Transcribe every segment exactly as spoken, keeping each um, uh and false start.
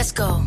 Let's go。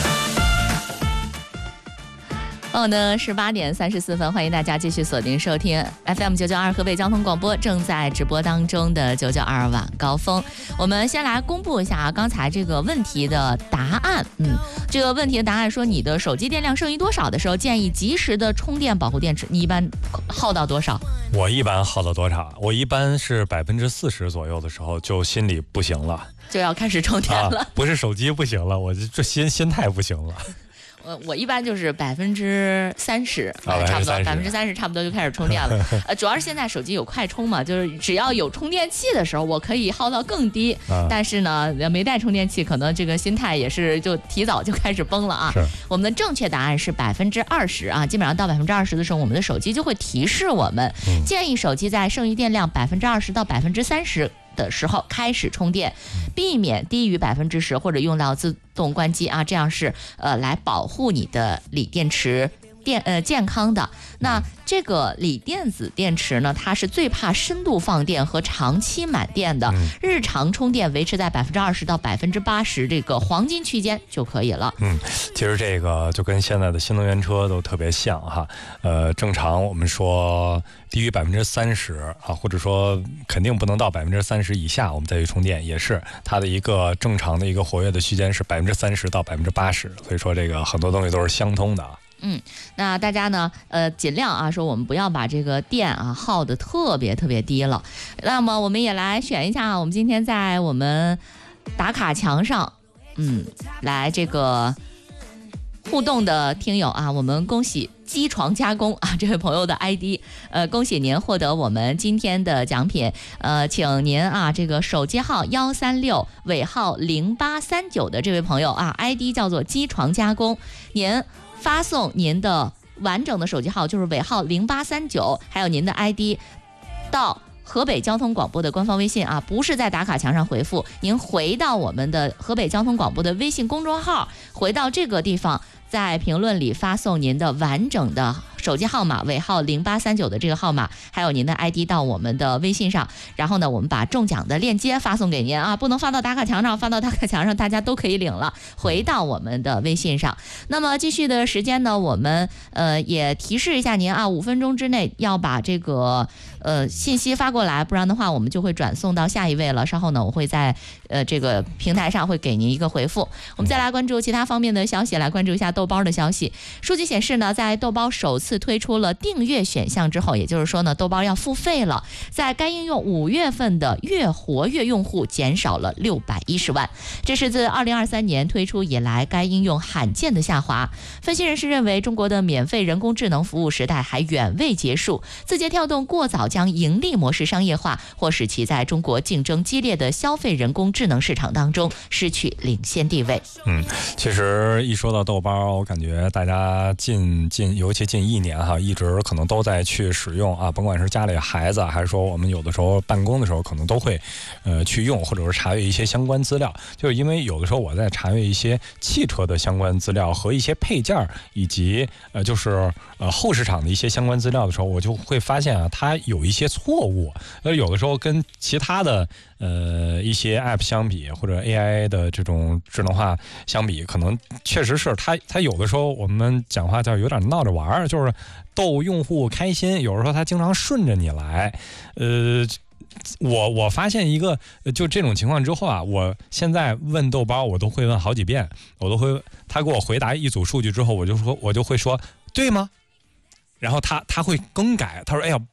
哦呢，是八点三十四分，欢迎大家继续锁定收听 F M 九九二河北交通广播正在直播当中的九九二晚高峰。我们先来公布一下啊，刚才这个问题的答案。嗯，这个问题的答案说，你的手机电量剩余多少的时候，建议及时的充电保护电池。你一般耗到多少？ 我一般耗到多少？我一般是百分之四十左右的时候，就心里不行了， 就要开始充电了。 啊、不是手机不行了，我这心心态不行了。 我我一般就是百分之三十，差不多百分之三十，差不多就开始充电了。呃，主要是现在手机有快充嘛，就是只要有充电器的时候，我可以耗到更低。啊、但是呢，没带充电器，可能这个心态也是就提早就开始崩了啊。我们的正确答案是百分之二十啊，基本上到百分之二十的时候，我们的手机就会提示我们，嗯、建议手机在剩余电量百分之二十到百分之三十。的时候开始充电，避免低于百分之十或者用到自动关机啊，这样是呃来保护你的锂电池电呃健康的。那这个锂电子电池呢，它是最怕深度放电和长期满电的，嗯、日常充电维持在百分之二十到百分之八十这个黄金区间就可以了。 嗯，其实这个就跟现在的新能源车都特别像哈，呃，正常我们说低于百分之三十啊，或者说肯定不能到百分之三十以下，我们再去充电，也是它的一个正常的一个活跃的区间是百分之三十到百分之八十，所以说这个很多东西都是相通的啊。 嗯，那大家呢，呃，尽量啊，说我们不要把这个电啊耗得特别特别低了。那么我们也来选一下，我们今天在我们打卡墙上，嗯，来这个互动的听友啊，我们恭喜机床加工啊这位朋友的 I D， 呃，恭喜您获得我们今天的奖品，呃，请您啊这个手机号幺三六尾号零八三九的这位朋友啊 ，I D 叫做机床加工，您发送您的完整的手机号，就是尾号零八三九，还有您的 I D 到河北交通广播的官方微信啊，不是在打卡墙上回复，您回到我们的河北交通广播的微信公众号，回到这个地方，在评论里发送您的完整的手机号码尾号零八三九的这个号码，还有您的 I D 到我们的微信上，然后呢，我们把中奖的链接发送给您啊，不能发到打卡墙上，发到打卡墙上大家都可以领了，回到我们的微信上。那么继续的时间呢，我们呃也提示一下您啊，五分钟之内要把这个呃信息发过来，不然的话我们就会转送到下一位了。稍后呢，我会在呃这个平台上会给您一个回复。我们再来关注其他方面的消息，来关注一下豆包的消息。数据显示呢，在豆包首次推出了订阅选项之后，也就是说呢，豆包要付费了。在该应用五月份的月活跃用户减少了六百一十万，这是自二零二三年推出以来该应用罕见的下滑。分析人士认为，中国的免费人工智能服务时代还远未结束，字节跳动过早将盈利模式商业化，或使其在中国竞争激烈的消费人工智能市场当中失去领先地位。 嗯，其实一说到豆包，我感觉大家近近尤其近一年哈，一直可能都在去使用啊，甭管是家里孩子，还是说我们有的时候办公的时候，可能都会呃去用，或者是查阅一些相关资料。就是因为有的时候我在查阅一些汽车的相关资料和一些配件，以及呃就是呃后市场的一些相关资料的时候，我就会发现啊，它有一些错误。呃，有的时候跟其他的呃一些 App 相比，或者 A I 的这种智能化相比，可能确实是它它有的时候我们讲话叫有点闹着玩儿，就是逗用户开心。有时候它经常顺着你来，呃。我我发现一个就这种情况之后啊，我现在问豆包我都会问好几遍，我都会他给我回答一组数据之后，我就说我就会说对吗？然后他他会更改，他说哎呀